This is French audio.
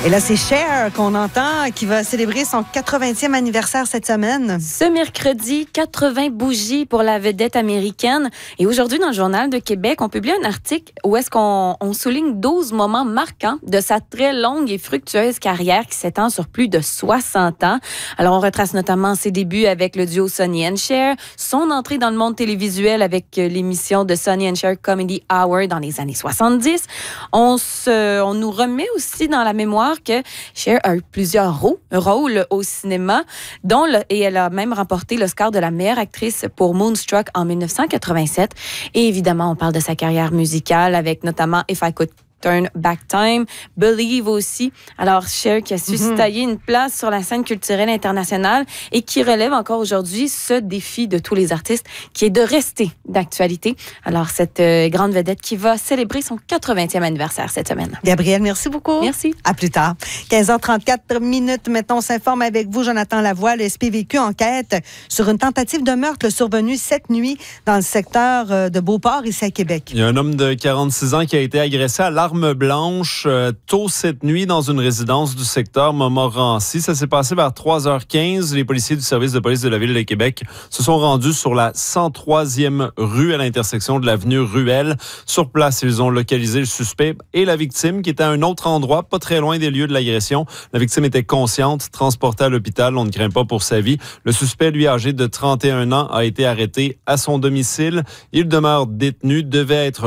Et là, c'est Cher qu'on entend, qui va célébrer son 80e anniversaire cette semaine. Ce mercredi, 80 bougies pour la vedette américaine. Et aujourd'hui, dans le Journal de Québec, on publie un article où est-ce qu'on souligne 12 moments marquants de sa très longue et fructueuse carrière qui s'étend sur plus de 60 ans. Alors, on retrace notamment ses débuts avec le duo Sonny & Cher, son entrée dans le monde télévisuel avec l'émission de Sonny & Cher Comedy Hour dans les années 70. On nous remet aussi dans la mémoire que Cher a eu plusieurs rôles au cinéma, et elle a même remporté l'Oscar de la meilleure actrice pour Moonstruck en 1987. Et évidemment, on parle de sa carrière musicale avec notamment If I Could Turn Back Time, Believe aussi. Alors, Cher qui a su se tailler une place sur la scène culturelle internationale et qui relève encore aujourd'hui ce défi de tous les artistes qui est de rester d'actualité. Alors, cette grande vedette qui va célébrer son 80e anniversaire cette semaine. Gabrielle, merci beaucoup. Merci. À plus tard. 15h34 minutes. Maintenant, on s'informe avec vous, Jonathan Lavoie. Le SPVQ enquête sur une tentative de meurtre survenue cette nuit dans le secteur de Beauport, ici à Québec. Il y a un homme de 46 ans qui a été agressé à l'arme blanche tôt cette nuit dans une résidence du secteur Montmorency. Ça s'est passé vers 3h15. Les policiers du service de police de la Ville de Québec se sont rendus sur la 103e rue à l'intersection de l'avenue Ruelle. Sur place, ils ont localisé le suspect et la victime qui était à un autre endroit, pas très loin des lieux de l'agression. La victime était consciente, transportée à l'hôpital. On ne craint pas pour sa vie. Le suspect, lui âgé de 31 ans, a été arrêté à son domicile. Il demeure détenu, devait être